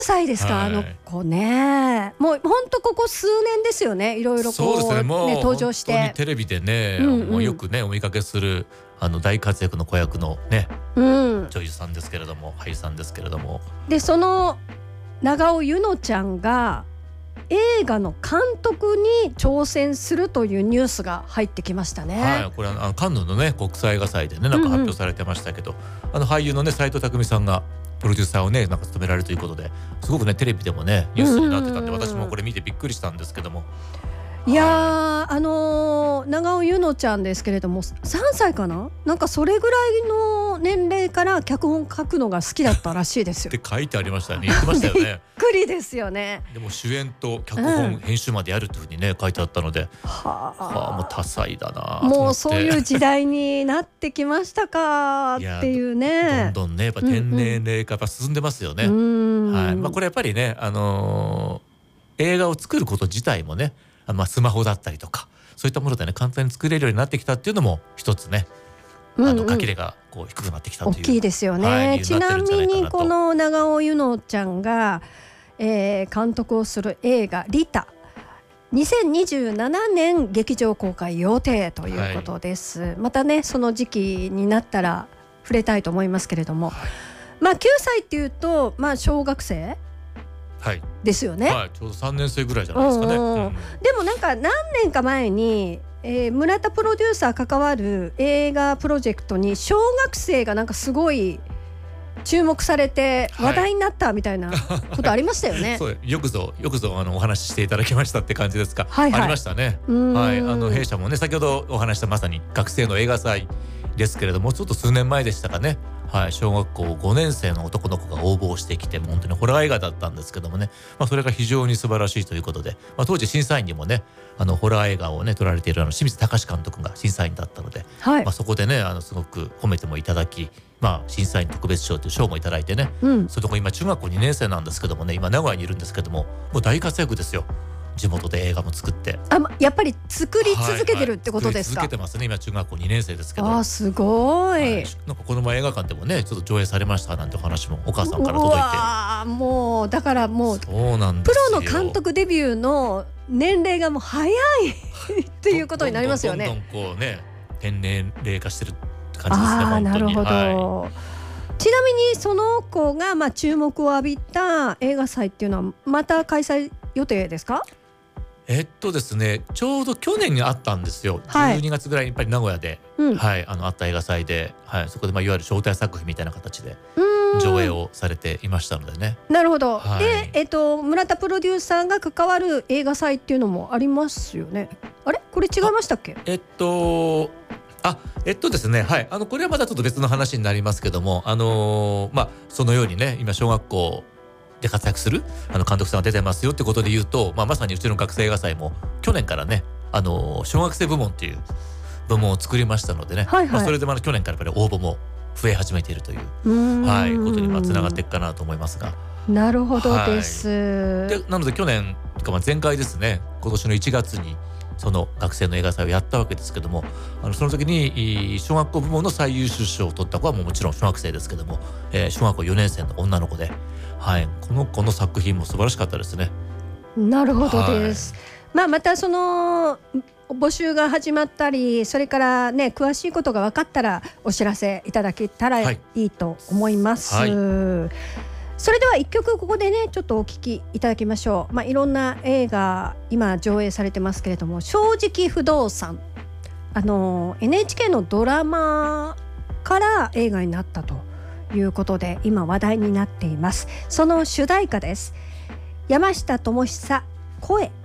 歳ですか、あの子ね。もうほんとここ数年ですよね。いろいろこそうですね、 うもうね登場し本当にて。 テレビでね、 うんうんもうよくねお見かけする大活躍の子役のねうん。 女優さんですけれども、俳優さんですけれども、 でその長尾柚乃ちゃんが映画の監督に挑戦するというニュースが入ってきましたね。 はい、これはカンヌのね国際映画祭でねなんか発表されてましたけど、俳優のね斉藤工さんがプロデューサーをねなんか務められるということで、すごくねテレビでもねニュースになってたんで、私もこれ見てびっくりしたんですけども。 いやー、長尾柚乃ちゃんですけれども3歳かな、なんかそれぐらいの年齢から脚本書くのが好きだったらしいですよ。 って書いてありましたよね、言ってましたよびっね。 くりですよね。 でも主演と脚本、編集までやるっていうふうにね書いてあったので、 はあ、 もう多彩だなと思って。 もうそういう時代になってきましたかっていうね。 どんどんねやっぱ天然齢化が進んでますよね。はい、これやっぱりね、映画を作ること自体もね、スマホだったりとかそういったものでね簡単に作れるようになってきたっていうのも一つね、垣根がこう低くなってきたという大きいですよね。ちなみにこの長尾柚乃ちゃんが、監督をする映画リタ2027年劇場公開予定ということです。またねその時期になったら触れたいと思いますけれども、9歳っていうと小学生ですよね。 ちょうど3年生ぐらいじゃないですかね。 でもなんか何年か前に、村田プロデューサー関わる映画プロジェクトに小学生がなんかすごい注目されて話題になったみたいなことありましたよね。 そうよくぞお話ししていただきましたって感じですか。 はいはい、 ありましたね。弊社もね先ほどお話したまさに学生の映画祭ですけれども、ちょっと数年前でしたかね。小学校5年生の男の子が応募してきて、本当にホラー映画だったんですけどもね、それが非常に素晴らしいということで、当時審査員にもねホラー映画をね撮られている清水崇監督が審査員だったので、そこでねすごく褒めてもいただき、審査員特別賞という賞もいただいてね、それとも今中学校2年生なんですけどもね、今名古屋にいるんですけども、もう大活躍ですよ。地元で映画も作って、 やっぱり作り続けてるってことですか。 作り続けてますね。今中学校2年生ですけど。 すごい、 なんかこの前映画館でもねちょっと上映されましたなんてお話もお母さんから届いて、 もうだからもうそうなんですよ、 プロの監督デビューの年齢がもう早いっていうことになりますよね。 どんどんこうね天然齢化してる感じですね。本当に。 なるほど、ちなみにその子が注目を浴びた映画祭っていうのはまた開催予定ですか。 ですね、ちょうど去年にあったんですよ。12月ぐらいにやっぱり名古屋で、あった映画祭で、そこでいわゆる招待作品みたいな形で上映をされていましたのでね。 なるほど。で、村田プロデューサーが関わる映画祭っていうのもありますよね。あれこれ違いましたっけ。 ですね、これはまたちょっと別の話になりますけども、そのようにね今小学校で活躍する監督さんが出てますよってことで言うと、まさにうちの学生映画祭も去年からね小学生部門っていう部門を作りましたのでね、それで去年からやっぱり応募も増え始めているということにつながっていくかなと思いますが。 なるほどです。 でなので去年前回ですね、今年の1月にその学生の映画祭をやったわけですけども、その時に小学校部門の最優秀賞を取った子はもちろん小学生ですけども、小学校4年生の女の子で、この子の作品も素晴らしかったですね。 なるほどです。またその募集が始まったり、それからね詳しいことが分かったらお知らせいただけたらいいと思います。それでは一曲ここでねちょっとお聴きいただきましょう。いろんな映画今上映されてますけれども、正直不動産NHK のドラマから映画になったということで今話題になっています。その主題歌です。山下智久声。